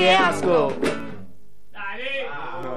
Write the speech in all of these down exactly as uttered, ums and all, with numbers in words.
¡Qué asco! ¡Dale! No.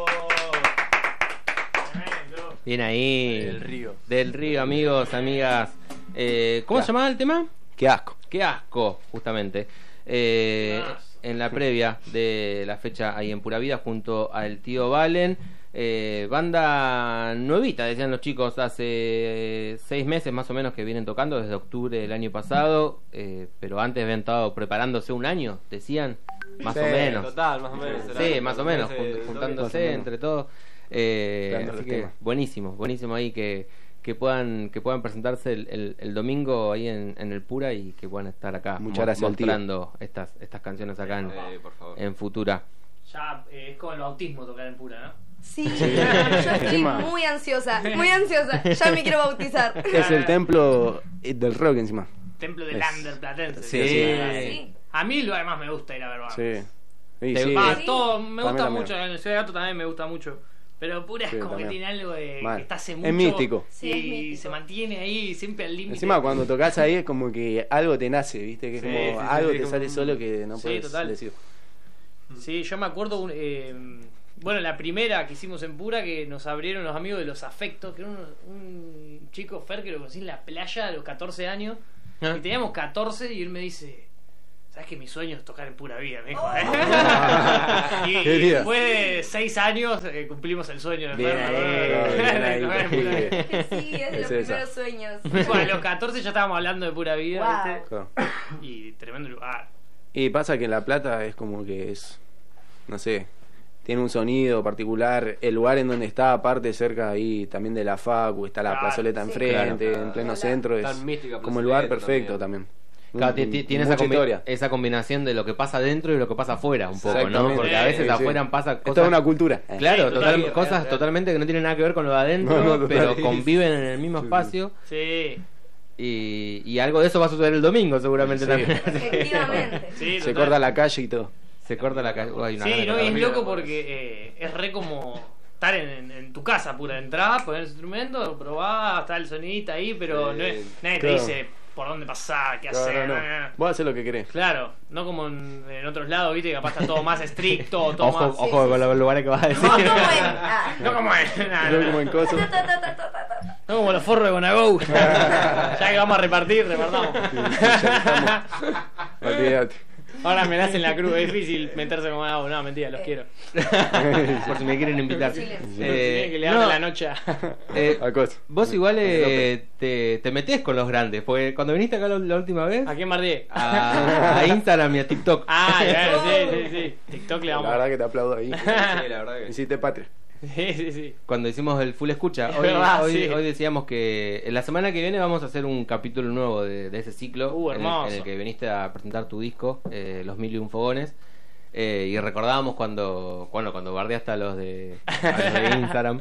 Bien ahí. Del Río. Del Río, amigos, amigas. Eh, ¿Cómo Ya. se llamaba el tema? Qué asco. Qué asco, justamente. Eh, en la previa de la fecha ahí en Pura Vida, junto al tío Valen. Eh, banda nuevita, decían los chicos, hace seis meses más o menos que vienen tocando, desde octubre del año pasado. Eh, pero antes habían estado preparándose un año, decían. Más Sí, o menos. Total, más o menos. Sí, más o menos, jun- Más o juntándose menos. entre todos. Eh, Creando así los que temas. buenísimo, buenísimo ahí que, que puedan que puedan presentarse el, el, el domingo ahí en, en el Pura y que puedan estar acá Muchas mo- gracias al tío. mostrando estas estas canciones acá en, Eh, por favor. en Futura. Ya eh, es como el bautismo tocar en Pura, ¿no? Sí, yo estoy Encima. muy ansiosa, muy ansiosa. Ya me quiero bautizar. Es el templo eh, del rock encima. Templo del Es- Lander Platense. Sí. Sí. A mí lo además me gusta ir a ver bandas. Sí. Sí, Te- sí. Va, Sí. todo, me gusta También, mucho. En el Ciudad de Gato también me gusta mucho. Pero Pura Sí, es como también. que tiene algo de Mal. que está hace Es mucho. místico. Sí, Y es místico. se mantiene ahí siempre al límite. Encima cuando tocas ahí es como que algo te nace, ¿viste? Que es Sí, como sí, sí, algo sí, te como sale un- solo que no Sí, puedes total. decir. Sí, yo me acuerdo, un, eh, bueno, la primera que hicimos en Pura, que nos abrieron los amigos de Los Afectos, que era un, un chico Fer que lo conocí en la playa a los catorce años. Ah. Y teníamos catorce y él me dice, ¿sabes que mi sueño es tocar en Pura Vida? Me dijo, ¿eh? y, Qué y vida. después de seis años eh, cumplimos el sueño de Bien Fer, ahí, ¿no? bien De ahí. tocar en Pura Vida. Sí, es de los Es esa. primeros sueños. Bueno, a los catorce ya estábamos hablando de Pura Vida, Wow. ¿viste? Claro. Y tremendo lugar. Y pasa que La Plata es como que es, no sé, tiene un sonido particular. El lugar en donde está, aparte cerca ahí también de la Facu, está la Claro, plazoleta sí. enfrente, Claro. en pleno Claro. centro, es Tan mística como el lugar plazoleta perfecto también. también. Claro, Mm, ti- ti- tiene esa, mucha combi- historia. esa combinación de lo que pasa dentro y lo que pasa afuera, un poco, ¿no? Exactamente. Porque a veces Sí, sí. afuera pasa Es cosas. toda una cultura. Claro, Sí, total- total, cosas real, real. totalmente que no tienen nada que ver con lo de adentro, No, no, total. pero conviven en el mismo espacio. Sí, Y, y algo de eso va a suceder el domingo, seguramente Sí. también. Efectivamente. sí, Se total. corta la calle y todo. Se corta la calle. Uy, una Sí, gana no, de y es dormir. loco porque eh, es re como estar en, en- en tu casa, pura entrada, poner el instrumento, probar, está el sonidista ahí, pero Sí. no es- nadie Claro. te dice por dónde pasar, qué Claro, hacer. no, na, na, na. Vos haces lo que querés. Claro, no como en, en otros lados, viste, que capaz está todo más estricto, todo Ojo, más. Sí, ojo sí, con los lugares que vas a decir. No como en... ah. No como es, na, No na, como en na. cosas. Ta, ta, ta, ta, ta, ta. No como los forros de Bonagou. Ya que vamos a repartir, repartamos. Olvídate. Ahora me la hacen la cruz, es difícil meterse con Bonagou. No, mentira, los quiero. Por si me quieren invitar. Silencio. Eh, Tienen que le no, la noche. a- eh, A cosas. vos igual eh, te, te metés con los grandes, porque cuando viniste acá la, la última vez ¿A quién bardeé? a, a Instagram y a TikTok. Ah, claro, sí, sí, sí. TikTok le La vamos. verdad que te aplaudo ahí. Sí, la verdad que Hiciste patria. Sí, sí, sí. Cuando hicimos el full escucha, Es hoy, verdad, hoy, sí. hoy decíamos que en la semana que viene vamos a hacer un capítulo nuevo de, de ese ciclo Uh, en, el, hermoso. en el que viniste a presentar tu disco, eh, Los Mil y Un Fogones. Eh, y recordábamos cuando bueno cuando bardeaste a los de, a los de Instagram.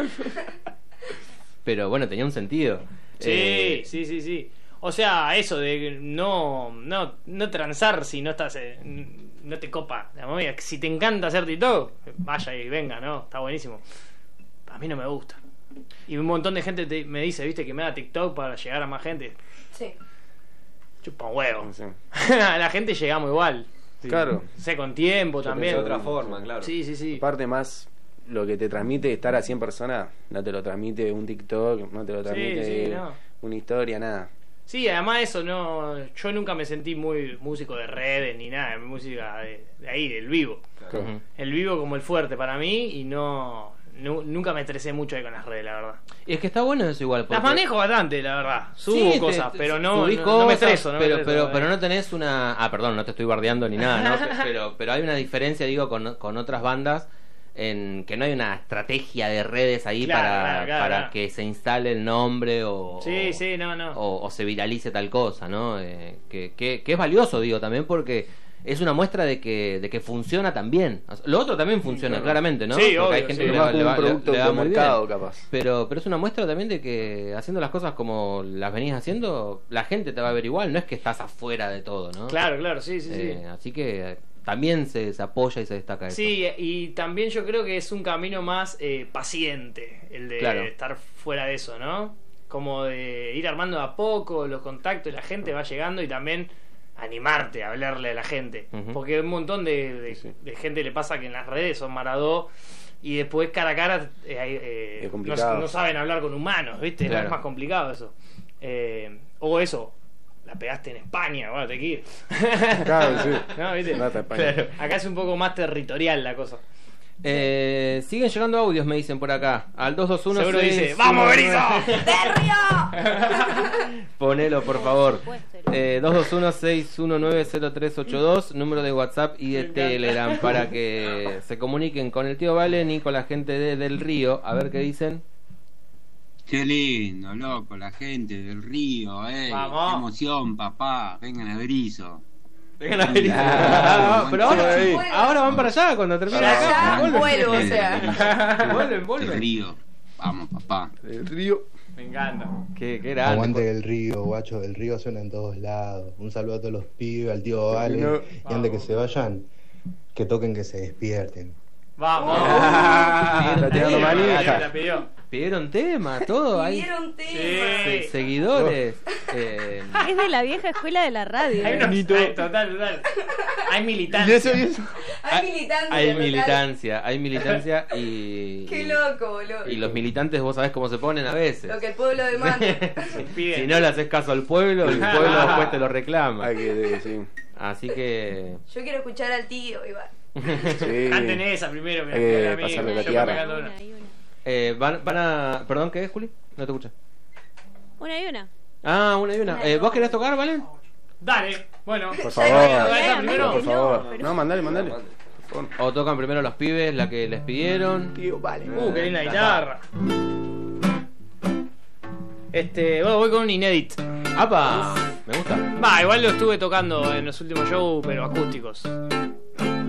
Pero bueno, tenía un sentido. Sí, Eh, sí, sí, sí. O sea, eso de no no no transar si no estás eh, no te copa la movida. Si te encanta hacer TikTok, vaya y venga, ¿no? Está buenísimo. A mí no me gusta. Y un montón de gente te- me dice, ¿viste? Que me da TikTok para llegar a más gente. Sí. Chupa un huevo. No sé. A la gente llegamos igual. Sí. Claro. Sé con tiempo Yo también. de pensaba otra forma, claro. Sí, sí, sí. Aparte más lo que te transmite estar a cien personas, no te lo transmite un TikTok, no te lo transmite sí, no. una historia, nada. Sí, además eso, no, yo nunca me sentí muy músico de redes ni nada, música de, de ahí, del vivo. Claro. ujú. El vivo como el fuerte para mí y no, nu- nunca me estresé mucho ahí con las redes, la verdad. Y es que está bueno eso igual. Las porque- manejo bastante, la verdad. Subo Sí, te- cosas, te- pero no, subís no, no me cosas, estreso. No me pero, estreso, pero, eh. pero no tenés una... Ah, perdón, no te estoy bardeando ni nada, ¿no? Pe- pero, pero hay una diferencia, digo, con, con otras bandas en que no hay una estrategia de redes ahí Claro, para, claro, claro, para claro. que se instale el nombre o, Sí, o, sí, no, no. o- o se viralice tal cosa, ¿no? Eh, que, que, que es valioso, digo, también porque es una muestra de que, de que funciona también. O sea, lo otro también funciona, Claro. claramente, ¿no? Sí, porque obvio, hay gente sí. que Es le más va, como le va- un producto le va de muy mercado, bien. capaz. Pero, pero es una muestra también de que haciendo las cosas como las venís haciendo, la gente te va a ver igual, no es que estás afuera de todo, ¿no? Claro, claro, sí, sí, Eh, sí. Así que eh, también se, se apoya y se destaca eso. Sí, y también yo creo que es un camino más eh, paciente el de Claro. estar fuera de eso, ¿no? Como de ir armando de a poco los contactos, la gente va llegando y también animarte a hablarle a la gente. Ujú. Porque un montón de, de, Sí. de gente le pasa que en las redes son maradó y después cara a cara eh, eh, Es no, complicado. no saben hablar con humanos, ¿viste? Claro. Es más complicado eso. Eh, o eso, la pegaste en España, bueno, te quiero. Claro, sí. ¿No? ¿Viste? Andate a España. Claro. Acá es un poco más territorial la cosa. Eh, siguen llegando audios, me dicen por acá. Al dos dos uno Seguro seis dice, ¡vamos, Berizzo! ¡De Río! Ponelo, por favor. supuesto. Eh, dos dos uno seis uno nueve cero tres ocho dos, número de WhatsApp y de Me encanta. Telegram para que se comuniquen con el tío Valen y con la gente de Del Río. A ver qué dicen. Qué lindo, loco, la gente del río, eh. Vamos. Qué emoción, papá. Vengan a Berizo. Vengan a ver. Ah, Pero ahora, sí. ahora van para allá cuando termine Ya, acá. ya, Vuelven. vuelvo, o sea. Vuelven, Del vuelven. río. Vamos, papá. El río. Me encanta. Qué, qué grande. Aguante del río, guacho, el río suena en todos lados. Un saludo a todos los pibes, al tío Vale. No. Y antes que se vayan, que toquen que se despierten. Vamos. Ah, está tirando La pidió, manija. la pidió. Pidieron tema, todo. Hay Pidieron tema. se- seguidores. Eh, Es de la vieja escuela de la radio. Hay unos, Nito. hay- total, total. Hay Y militancia. eso, y eso. Hay militancia. hay total. militancia, hay militancia y. Qué y- loco, boludo. Y los militantes, vos sabés cómo se ponen a veces. Lo que el pueblo demanda. Piden. Si no le haces caso al pueblo, el pueblo después te lo reclama. Hay que, sí. Así que. Yo quiero escuchar al tío, Iván. Sí. Canten esa primero. que Hay que la mía, pasarle la yo tierra. me canto Una una. y una. Eh, van, van a. Perdón, ¿qué es, Juli? No te escucho. Una y una. Ah, una y una. Eh, ¿Vos querés tocar, Valen? Dale, bueno. Por Ya, favor. ya, esa ya, primero. no, Por favor. pero- No, mandale, mandale. Por favor. ¿O tocan primero los pibes, la que les pidieron? Tío, vale. Uh, qué linda guitarra. Este, bueno, voy con un inédit. ¡Apa! Me gusta. Va, igual lo estuve tocando en los últimos shows, pero acústicos.